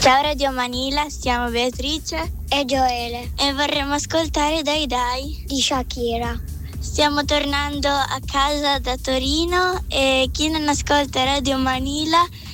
Ciao Radio Manila, siamo Beatrice e Gioele e vorremmo ascoltare Dai Dai di Shakira. Stiamo tornando a casa da Torino e chi non ascolta Radio Manila